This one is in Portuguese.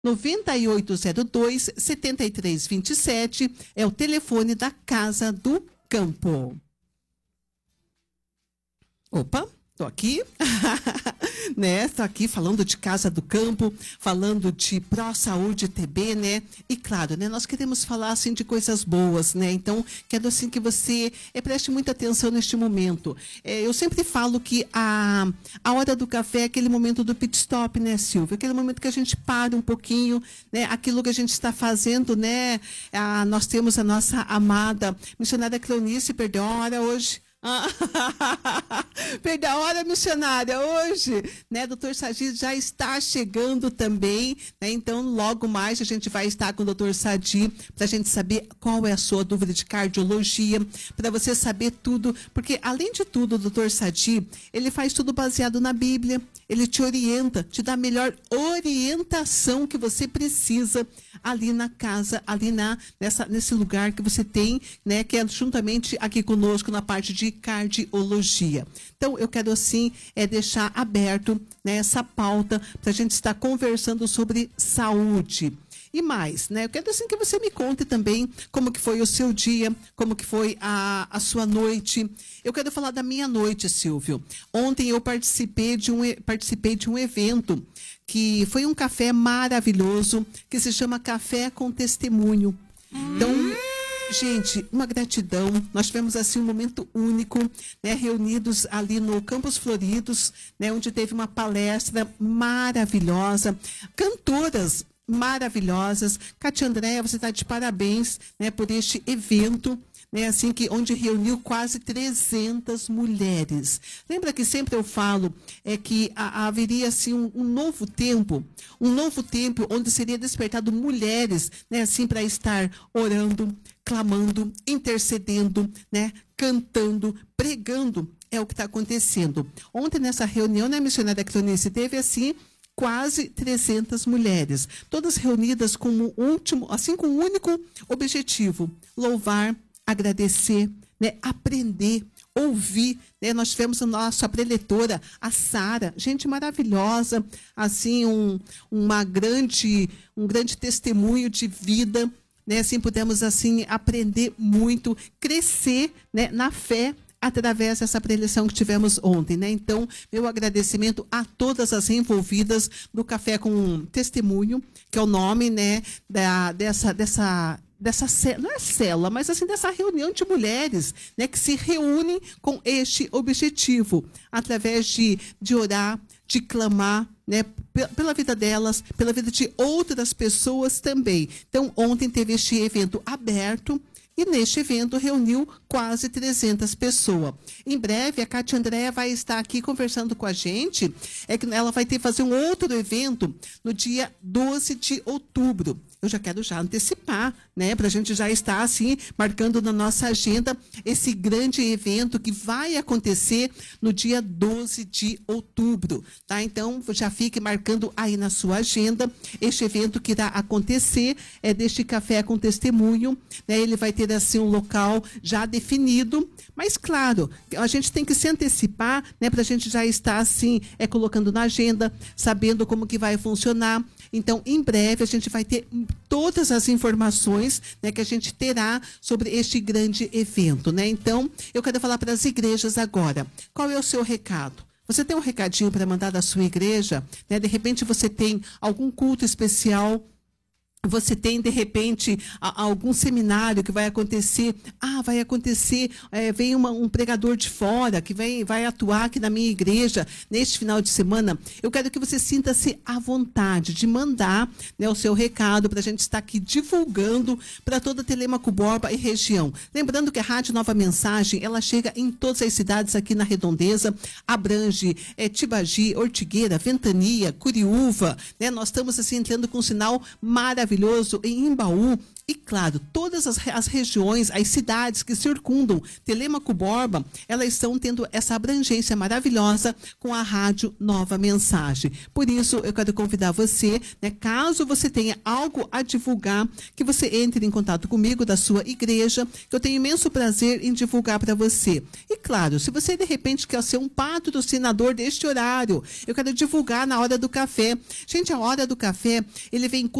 9802-7327 é o telefone da Casa do Campo. Opa, tô aqui, né? Tô aqui falando de Casa do Campo, falando de Pro Saúde TB, né? E claro, né? Nós queremos falar assim de coisas boas, né? Então, quero assim que você preste muita atenção neste momento. Eu sempre falo que a hora do café é aquele momento do pit stop, né, Silvia? Aquele momento que a gente para um pouquinho, né? Aquilo que a gente está fazendo, né? Nós temos a nossa amada missionária Cleonice, perdeu a hora hoje. Perdeu a hora, missionária, hoje, né? Doutor Sadi já está chegando também, né? Então, logo mais a gente vai estar com o doutor Sadi para a gente saber qual é a sua dúvida de cardiologia, para você saber tudo, porque além de tudo, o doutor Sadi, ele faz tudo baseado na Bíblia, ele te orienta, te dá a melhor orientação que você precisa ali na casa, ali nesse lugar que você tem, né? Que é juntamente aqui conosco na parte de cardiologia. Então, eu quero assim deixar aberto, né, essa pauta para a gente estar conversando sobre saúde. E mais, né? Eu quero assim que você me conte também como que foi o seu dia, como que foi a sua noite. Eu quero falar da minha noite, Silvio. Ontem eu participei de um evento que foi um café maravilhoso, que se chama Café com Testemunho. Então, gente, uma gratidão. Nós tivemos assim um momento único, né, reunidos ali no Campos Floridos, né, onde teve uma palestra maravilhosa, cantoras maravilhosas. Cátia Andréa, você está de parabéns, né, por este evento, né, assim onde reuniu quase 300 mulheres. Lembra que sempre eu falo que haveria assim um novo tempo onde seria despertado mulheres, né, assim para estar orando, clamando, intercedendo, né, cantando, pregando. É o que está acontecendo. Ontem nessa reunião, né, missionária Cleonice, teve assim quase 300 mulheres, todas reunidas com um único objetivo: louvar, agradecer, né, aprender, ouvir, né? Nós tivemos a nossa preletora, a Sara, gente maravilhosa, assim um grande testemunho de vida, né? Assim pudemos assim aprender muito, crescer, né, na fé, através dessa preleção que tivemos ontem, né? Então, meu agradecimento a todas as envolvidas do Café com Testemunho, que é o nome, né, dessa não é cela, mas assim, dessa reunião de mulheres, né, que se reúnem com este objetivo, através de orar, de clamar, né, pela vida delas, pela vida de outras pessoas também. Então, ontem teve este evento aberto, e neste evento reuniu quase 300 pessoas. Em breve, a Cátia Andréa vai estar aqui conversando com a gente. Que ela vai fazer um outro evento no dia 12 de outubro. Eu já quero antecipar, né? Para a gente já estar assim, marcando na nossa agenda esse grande evento que vai acontecer no dia 12 de outubro. Tá? Então, já fique marcando aí na sua agenda este evento que irá acontecer, deste Café com Testemunho, né? Ele vai ter assim um local já definido, mas claro, a gente tem que se antecipar, né, para a gente já estar assim, colocando na agenda, sabendo como que vai funcionar. Então, em breve, a gente vai ter todas as informações, né, que a gente terá sobre este grande evento, né? Então, eu quero falar para as igrejas agora. Qual é o seu recado? Você tem um recadinho para mandar da sua igreja? Né? De repente, você tem algum culto especial. Você tem, de repente, algum seminário que vai acontecer. Vem um pregador de fora que vai atuar aqui na minha igreja neste final de semana. Eu quero que você sinta-se à vontade de mandar, né, o seu recado para a gente estar aqui divulgando para toda Telêmaco Borba e região. Lembrando que a Rádio Nova Mensagem, ela chega em todas as cidades aqui na Redondeza, abrange Tibagi, Ortigueira, Ventania, Curiúva, né? Nós estamos assim entrando com um sinal maravilhoso em Imbaú E claro, todas as regiões, as cidades que circundam Telêmaco Borba, elas estão tendo essa abrangência maravilhosa com a Rádio Nova Mensagem. Por isso, eu quero convidar você, né, caso você tenha algo a divulgar, que você entre em contato comigo da sua igreja, que eu tenho imenso prazer em divulgar para você. E claro, se você de repente quer ser um patrocinador deste horário, eu quero divulgar na hora do café. Gente, a hora do café, ele vem